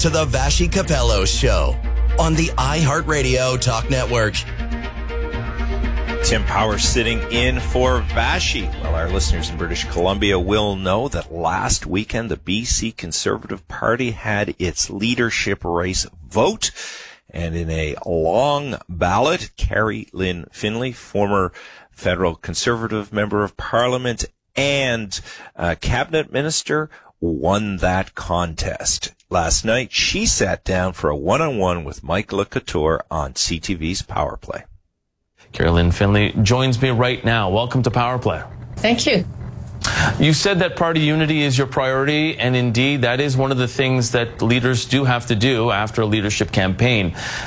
to the Vassy Capello Show on the iHeartRadio Talk Network. Tim Power sitting in for Vassy. Well, our listeners in British Columbia will know that last weekend the BC Conservative Party had its leadership race vote. And in a long ballot, Carrie Lynn Finlay, former federal Conservative member of Parliament and cabinet minister, won that contest. Last night, she sat down for a one-on-one with Mike LeCouture on CTV's Power Play. Carrie Lynn Finlay joins me right now. Welcome to Power Play. Thank you. You said that party unity is your priority, and indeed that is one of the things that leaders do have to do after a leadership campaign.